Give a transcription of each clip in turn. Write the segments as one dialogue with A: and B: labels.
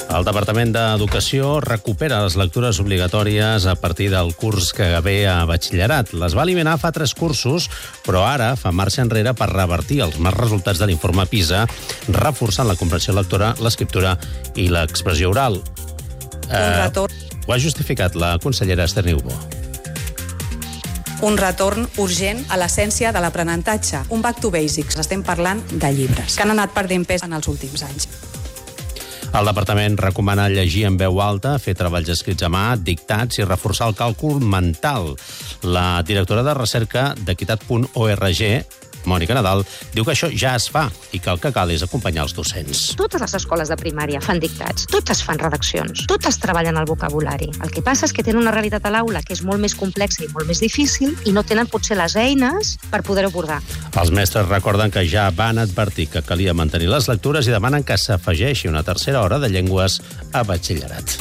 A: El Departament d'Educació recupera les lectures obligatòries a partir del curs que ve a batxillerat. Les va eliminar fa 3 cursos, però ara fa marxa enrere per revertir els mals resultats de l'informe PISA, reforçant la comprensió lectora, l'escriptura i l'expressió oral. Ho ha justificat la consellera Esther Niubó.
B: Un retorn urgent a l'essència de l'aprenentatge, un back to basics. Estem parlant de llibres, que han anat perdent pes en els últims anys.
A: El departament recomana llegir en veu alta, fer treballs escrits a mà, dictats i reforçar el càlcul mental. La directora de recerca d'Equitat.org, Mònica Nadal, diu que això ja es fa i que el que cal és acompanyar els docents.
C: Totes les escoles de primària fan dictats, totes fan redaccions, totes treballen el vocabulari. El que passa és que tenen una realitat a l'aula que és molt més complexa i molt més difícil i no tenen potser les eines per poder-ho abordar.
A: Els mestres recorden que ja van advertir que calia mantenir les lectures i demanen que s'afegeixi una tercera hora de llengües a batxillerat.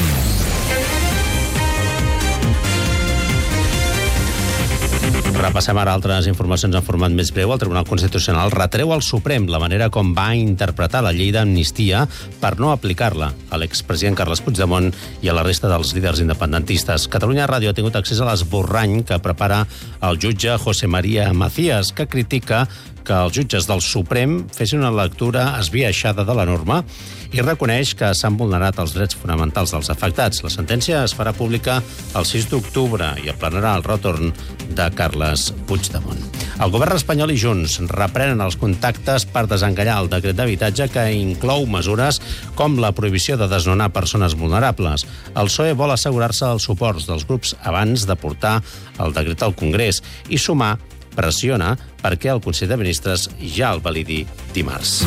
A: Repassem ara altres informacions en format més breu. El Tribunal Constitucional retreu al Suprem la manera com va interpretar la llei d'amnistia per no aplicar-la a l'expresident Carles Puigdemont i a la resta dels líders independentistes. Catalunya Ràdio ha tingut accés a l'esborrany que prepara el jutge José María Macías, que critica que els jutges del Suprem fessin una lectura esbiaixada de la norma i reconeix que s'han vulnerat els drets fonamentals dels afectats. La sentència es farà pública el 6 d'octubre i aplanarà el retorn de Carles Puigdemont. El govern espanyol i Junts reprenen els contactes per desencallar el decret d'habitatge que inclou mesures com la prohibició de desnonar persones vulnerables. El PSOE vol assegurar-se els suports dels grups abans de portar el decret al Congrés i sumar pressiona perquè el Consell de Ministres ja el validi dimarts.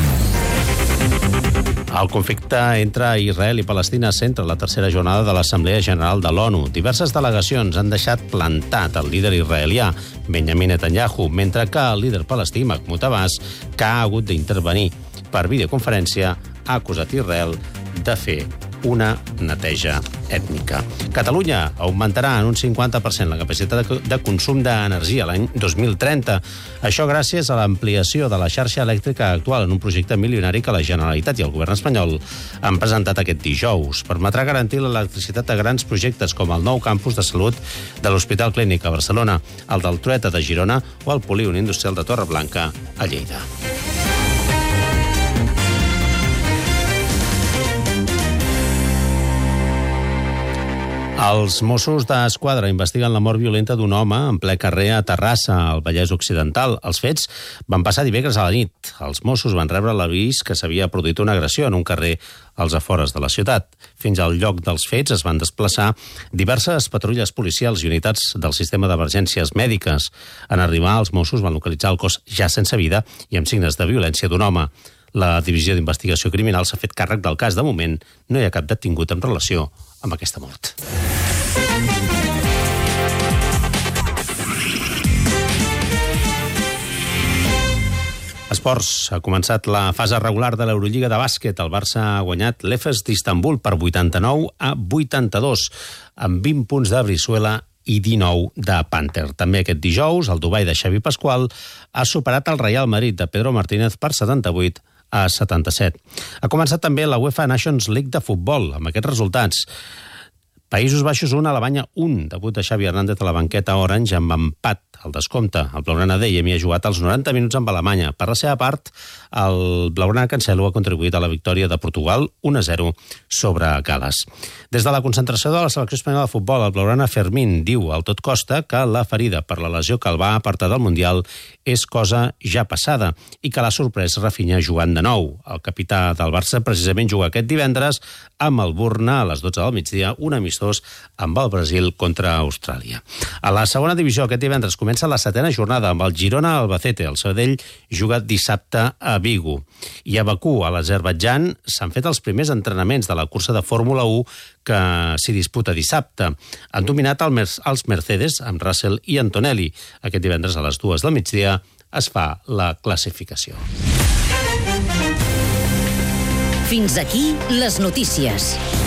A: El conflicte entre Israel i Palestina centra la tercera jornada de l'Assemblea General de l'ONU. Diverses delegacions han deixat plantat el líder israelià, Benjamin Netanyahu, mentre que el líder palestí, Mahmoud Abbas, que ha hagut d'intervenir per videoconferència, ha acusat Israel de fer una neteja ètnica. Catalunya augmentarà en un 50% la capacitat de consum d'energia l'any 2030. Això gràcies a l'ampliació de la xarxa elèctrica actual en un projecte milionari que la Generalitat i el govern espanyol han presentat aquest dijous. Permetrà garantir l'electricitat a grans projectes com el nou campus de salut de l'Hospital Clínic a Barcelona, el del Trueta de Girona o el polígon industrial de Torreblanca a Lleida. Els Mossos d'Esquadra investiguen la mort violenta d'un home en ple carrer a Terrassa, al Vallès Occidental. Els fets van passar dimecres a la nit. Els Mossos van rebre l'avís que s'havia produït una agressió en un carrer als afores de la ciutat. Fins al lloc dels fets es van desplaçar diverses patrulles policials i unitats del sistema d'emergències mèdiques. En arribar, els Mossos van localitzar el cos ja sense vida i amb signes de violència d'un home. La Divisió d'Investigació Criminal s'ha fet càrrec del cas. De moment, no hi ha cap detingut en relació amb aquesta mort. Esports. Ha començat la fase regular de l'Eurolliga de bàsquet. El Barça ha guanyat l'Efes d'Istanbul per 89-82, amb 20 punts de Brizuela i 19 de Panther. També aquest dijous, el Dubai de Xavi Pasqual ha superat el Real Madrid de Pedro Martínez per 78-77. Ha començat també la UEFA Nations League de futbol, amb aquests resultats. Països Baixos 1, Alemanya 1. Debut de Xavi Hernández a la banqueta Orange amb empat al descompte. El Blaugrana Deyemi ha jugat els 90 minuts amb Alemanya. Per la seva part, el Blaugrana Cancelo ha contribuït a la victòria de Portugal 1-0 sobre Gales. Des de la concentració de la selecció espanyola de futbol, el Blaugrana Fermín diu al tot costa que la ferida per la lesió que el va apartar del Mundial és cosa ja passada i que l'ha sorprès Rafinha jugant de nou. El capità del Barça precisament juga aquest divendres amb el Burna a les 12 del migdia, un amistós amb el Brasil contra Austràlia. A la segona divisió aquest divendres comença la 7ª jornada amb el Girona Albacete. El Sabadell juga dissabte a Vigo. I a Bakú, a l'Azerbaidjan, s'han fet els primers entrenaments de la cursa de Fórmula 1 que s'hi disputa dissabte. Han dominat els Mercedes amb Russell i Antonelli. Aquest divendres a les 2 del migdia es fa la classificació.
D: Fins aquí les notícies.